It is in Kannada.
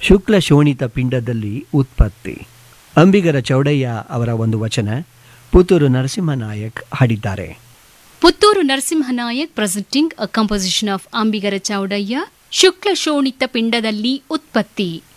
ಶುಕ್ಲ ಶೋಣಿತ ಪಿಂಡದಲ್ಲಿ ಉತ್ಪತ್ತಿ. ಅಂಬಿಗರ ಚೌಡಯ್ಯ ಅವರ ಒಂದು ವಚನ ಪುತ್ತೂರು ನರಸಿಂಹನಾಯಕ್ ಹಾಡಿದ್ದಾರೆ. Puttur Narasimha Nayak presenting a composition of Ambigara Chowdaiah, ಶುಕ್ಲ ಶೋಣಿತ ಪಿಂಡದಲ್ಲಿ ಉತ್ಪತ್ತಿ.